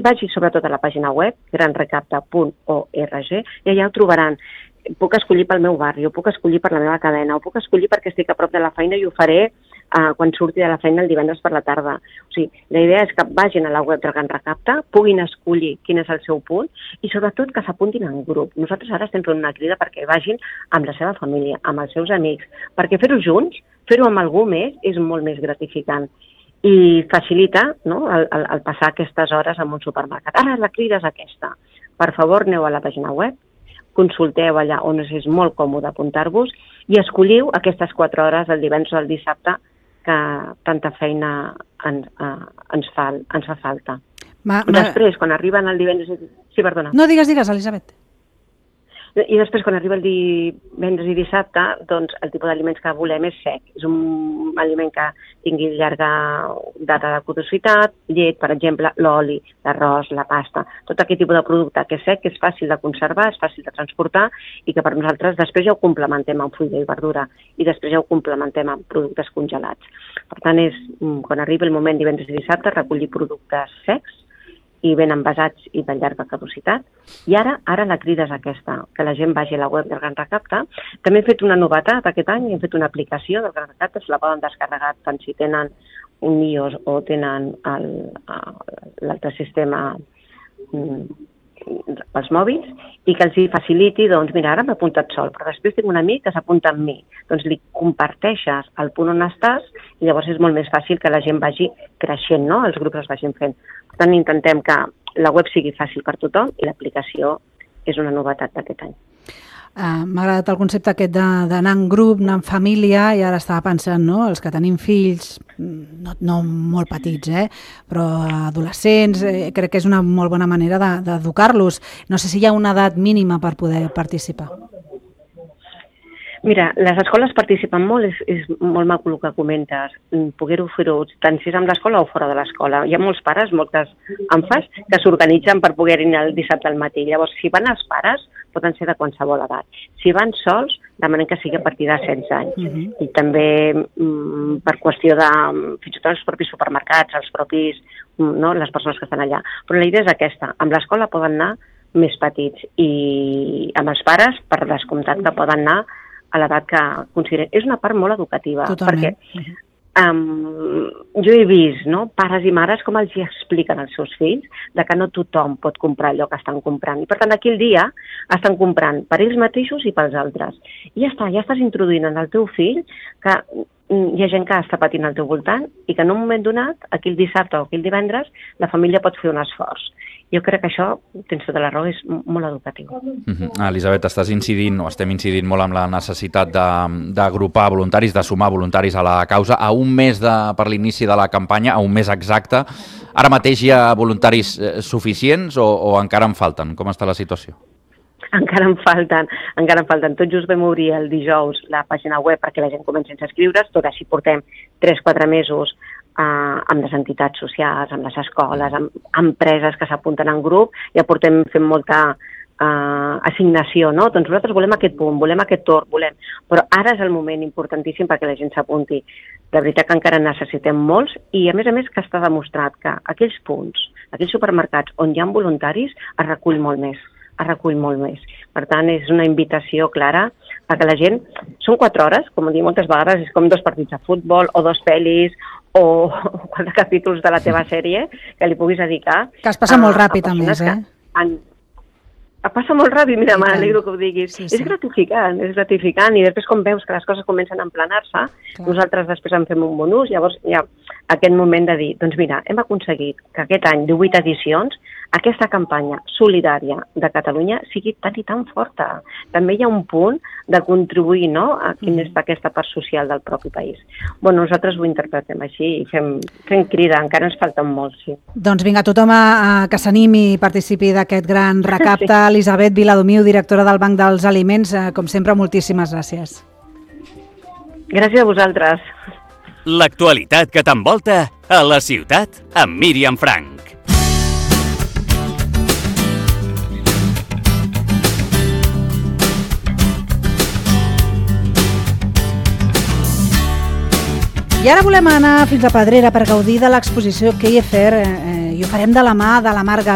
vagi sobretot a la pàgina web, granrecapta.org, i allà ho trobaran. Puc escollir pel meu barri, o puc escollir per la meva cadena, o puc escollir perquè estic a prop de la feina i ho faré quan surti de la feina el divendres per la tarda. O sigui, la idea és que vagin a la web del Gran Recapta, puguin escollir quin és el seu punt i sobretot que s'apuntin en grup. Nosaltres ara estem fent una crida perquè vagin amb la seva família, amb els seus amics, perquè fer-ho junts, fer-ho amb algú més, és molt més gratificant i facilita, no?, el passar aquestes hores en un supermercat. Ara la crida és aquesta. Per favor, aneu a la pàgina web, consulteu allà on és molt còmode apuntar-vos i escolliu aquestes 4 hores el divendres o el dissabte que tanta feina ens fa falta. Després, quan arriben el divendres... Sí, perdona. No, digues, Elisabet. I després, quan arriba el divendres i dissabte, doncs el tipus d'aliments que volem és sec. És un aliment que tingui llarga data de caducitat, llet, per exemple, l'oli, l'arròs, la pasta, tot aquest tipus de producte que és sec, que és fàcil de conservar, és fàcil de transportar i que per nosaltres després ja ho complementem amb fruita i verdura i després ja ho complementem amb productes congelats. Per tant, és quan arriba el moment divendres i dissabte recollir productes secs i ben envasats i de llarga caducitat. I ara la crida és aquesta, que la gent vagi a la web del Gran Recapta. També hem fet una novetat aquest any, hem fet una aplicació del Gran Recapta, se la poden descarregar tant si tenen un iOS o tenen l'altre sistema pels mòbils, i que els hi faciliti, doncs mira, ara m'he apuntat sol, però després tinc un amic que s'apunta amb mi. Doncs li comparteixes el punt on estàs i llavors és molt més fàcil que la gent vagi creixent, no?, els grups es vagin fent. Per tant, intentem que la web sigui fàcil per tothom i l'aplicació és una novetat d'aquest any. M'ha agradat el concepte aquest d'anar en grup, anar en família, i ara estava pensant, no?, els que tenim fills, no molt petits, però adolescents, crec que és una molt bona manera d'educar-los. No sé si hi ha una edat mínima per poder participar. Mira, les escoles participen molt, és molt maco el que comentes, poder-ho fer-ho tant si és amb l'escola o fora de l'escola. Hi ha molts pares, moltes ANFAs, que s'organitzen per poder anar el dissabte al matí. Llavors, si van els pares, poden ser de qualsevol edat. Si van sols, demanem que sigui a partir de 16 anys. I també per qüestió de, fins i tot els propis supermercats, els propis, no, les persones que estan allà. Però la idea és aquesta, amb l'escola poden anar més petits i amb els pares, per descomptat, que poden anar a l'edat que consideren. És una part molt educativa. Totalment. Perquè jo he vist, no, pares i mares com els hi expliquen als seus fills de que no tothom pot comprar allò que estan comprant. I per tant, aquí el dia estan comprant per ells mateixos i pels altres. I ja estàs introduint en el teu fill que hi ha gent que està patint al teu voltant i que en un moment donat, aquí el dissabte o aquí el divendres, la família pot fer un esforç. Jo crec que això, tens tota la raó, és molt educatiu. Elisabet, estem incidint molt amb la necessitat d'agrupar voluntaris, de sumar voluntaris a la causa. A un mes per l'inici de la campanya, a un mes exacte, ara mateix hi ha voluntaris suficients o encara en falten? Com està la situació? Encara en falten. Tot just vam obrir el dijous la pàgina web perquè la gent comenci a inscriure's, tot així portem 3-4 mesos amb les entitats socials, amb les escoles, amb empreses que s'apunten en grup, ja portem fent molta assignació, no? Doncs nosaltres volem aquest punt, volem aquest torn, però ara és el moment importantíssim perquè la gent s'apunti. De veritat que encara necessitem molts i a més que està demostrat que aquells punts, aquells supermercats on hi ha voluntaris es recull molt més. Per tant, és una invitació clara a que la gent... Són 4 hores, com dic moltes vegades, és com 2 partits de futbol o 2 pel·lis o 4 capítols de la teva sèrie que li puguis dedicar. Que es passa molt ràpid, a més, Passa molt ràpid, mira, m'alegro que ho diguis. Sí. És gratificant, i després quan veus que les coses comencen a emplenar-se, nosaltres després en fem un bon ús, llavors hi ha aquest moment de dir, doncs mira, hem aconseguit que aquest any, 18 edicions, aquesta campanya solidària de Catalunya sigui tan i tan forta. També hi ha un punt de contribuir, no?, a quina és aquesta part social del propi país. Bueno, nosaltres ho interpretem així i fem crida, encara ens falten molts, sí. Doncs vinga, tothom que s'animi i participi d'aquest gran recapte. Sí. Elisabet Viladomiu, directora del Banc dels Aliments, com sempre, moltíssimes gràcies. Gràcies a vosaltres. L'actualitat que t'envolta a la ciutat amb Míriam Frank. I ara volem anar fins a Pedrera per gaudir de l'exposició Key Fair i ho farem de la mà de la Marga